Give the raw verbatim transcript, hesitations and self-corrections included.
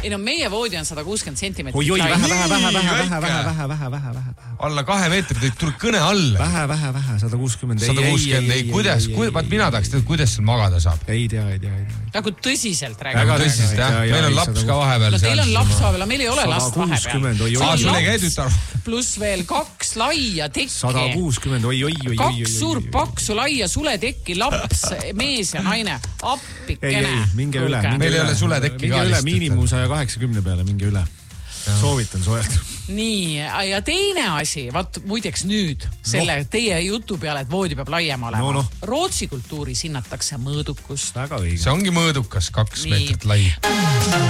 Ei no meie voodi on sada kuuskümmend sentimeetrit. Oi, oi, vähe, vähe, vähe, vähe, vähe, vähe, vähe, vähe, vähe, vähe. Alla kahe meetrit, et tuli kõne alla. Vähe, vähe, vähe, sada kuuskümmend. sada kuuskümmend, ei, kuidas, vaat mina tahaks teada, kuidas seal magada saab. Ei tea, ei tea, ei tea. Nagu tõsiselt räägime. Väga tõsiselt, jah. Meil on laps ka vahepeal. No teil on laps vahepeal, meil ei ole last vahepeal. Aa, sul ei käi tütar. Pluss veel kaks laia tekki. sada kuuskümmend, oi, oi, oi. Kaks suurt paksu laia suletekki, laps, mees ja naine. Appikene. Ei, ei, minge üle. Meil ei ole suletekki ka. Minge üle miinimum saja kaheksakümne peale, minge üle. Soovitan soojalt. Nii, ja teine asi, vaat muideks nüüd selle no. teie jutu peale, et voodi peab laiem olema. No, no. Rootsi kultuuris hinnatakse mõõdukust. Väga õige. See ongi mõõdukas, kaks Nii. meetrit lai.